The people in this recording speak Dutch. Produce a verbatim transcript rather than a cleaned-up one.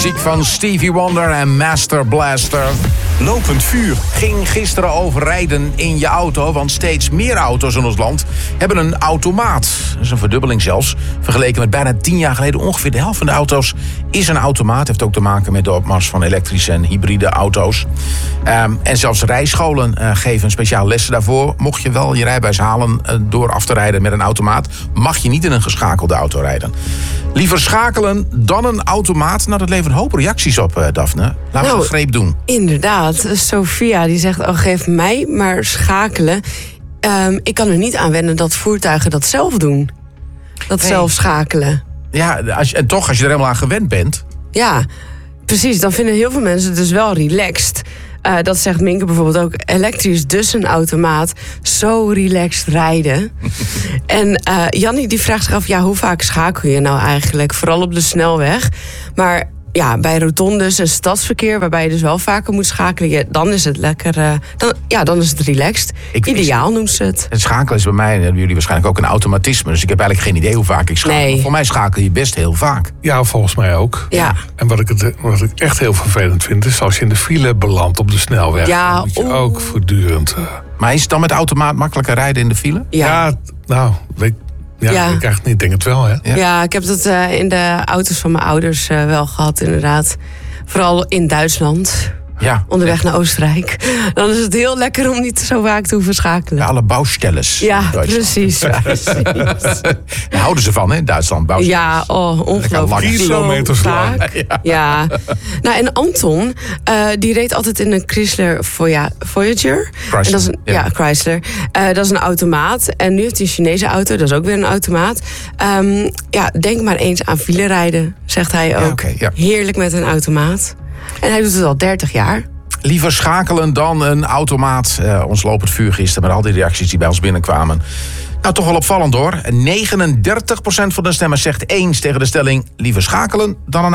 Muziek van Stevie Wonder en Master Blaster. Lopend vuur ging gisteren over rijden in je auto, want steeds meer auto's in ons land hebben een automaat. Dat is een verdubbeling zelfs. Vergeleken met bijna tien jaar geleden, ongeveer de helft van de auto's is een automaat. Heeft ook te maken met de opmars van elektrische en hybride auto's. Um, en zelfs rijscholen uh, geven speciaal lessen daarvoor. Mocht je wel je rijbewijs halen uh, door af te rijden met een automaat, mag je niet in een geschakelde auto rijden. Liever schakelen dan een automaat. Nou, dat levert een hoop reacties op, uh, Daphne. Laten we nou, een greep doen. Inderdaad. Sophia die zegt, oh, geef mij maar schakelen. Um, ik kan er niet aan wennen dat voertuigen dat zelf doen. Dat hey. zelf schakelen. Ja, als je, en toch, als je er helemaal aan gewend bent. Ja, precies. Dan vinden heel veel mensen het dus wel relaxed. Uh, dat zegt Minke bijvoorbeeld ook. Elektrisch, dus een automaat. Zo relaxed rijden. En uh, Jannie die vraagt zich af, ja, hoe vaak schakel je nou eigenlijk? Vooral op de snelweg. Maar ja, bij rotondes en stadsverkeer, waarbij je dus wel vaker moet schakelen, ja, dan is het lekker. Uh, dan, ja, dan is het relaxed. Ik, Ideaal noemt ze het. Het schakelen is bij mij, en hebben jullie waarschijnlijk ook een automatisme. Dus ik heb eigenlijk geen idee hoe vaak ik schakel. Nee. Voor mij schakel je best heel vaak. Ja, volgens mij ook. Ja. En wat ik, het, wat ik echt heel vervelend vind, is als je in de file belandt op de snelweg. Ja, dan moet je oeh. ook voortdurend. Uh, Maar is het dan met automaat makkelijker rijden in de file? Ja. ja, nou, weet Ja, Ja. ik echt niet, denk het wel, hè? Ja. Ja, ik heb dat uh, in de auto's van mijn ouders uh, wel gehad, inderdaad. Vooral in Duitsland. Ja. Onderweg naar Oostenrijk. Dan is het heel lekker om niet zo vaak te hoeven schakelen. Alle bouwstellers. Ja, in Duitsland. precies. precies. Daar houden ze van, hè, in Duitsland. Bouwstellers. Ja, oh, ongelooflijk. Lekker Zo kilometers lang. vaak. Ja. ja. Nou, en Anton, uh, die reed altijd in een Chrysler Voya- Voyager. Chrysler, En dat is een, ja. ja. Chrysler. Uh, dat is een automaat. En nu heeft hij een Chinese auto, dat is ook weer een automaat. Um, ja, denk maar eens aan filerijden, zegt hij ook. Ja, okay, ja. Heerlijk met een automaat. En hij doet het al dertig jaar. Liever schakelen dan een automaat. Uh, ons lopend vuur gisteren met al die reacties die bij ons binnenkwamen. Nou, toch wel opvallend hoor. negenendertig procent van de stemmers zegt eens tegen de stelling liever schakelen dan een